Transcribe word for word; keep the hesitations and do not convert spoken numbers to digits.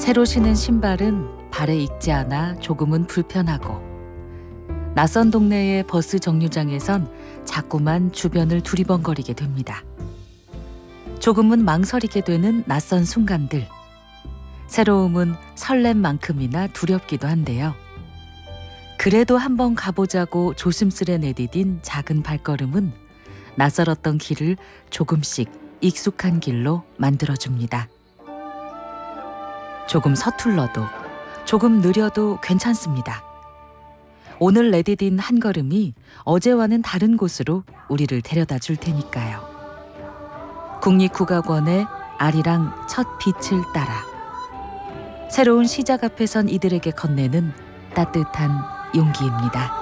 새로 신은 신발은 발에 익지 않아 조금은 불편하고, 낯선 동네의 버스 정류장에선 자꾸만 주변을 두리번거리게 됩니다. 조금은 망설이게 되는 낯선 순간들. 새로움은 설렘만큼이나 두렵기도 한데요. 그래도 한번 가보자고 조심스레 내디딘 작은 발걸음은 낯설었던 길을 조금씩 익숙한 길로 만들어줍니다. 조금 서툴러도, 조금 느려도 괜찮습니다. 오늘 내디딘 한 걸음이 어제와는 다른 곳으로 우리를 데려다 줄 테니까요. 국립국악원의 아리랑 첫 빛을 따라, 새로운 시작 앞에 선 이들에게 건네는 따뜻한 용기입니다.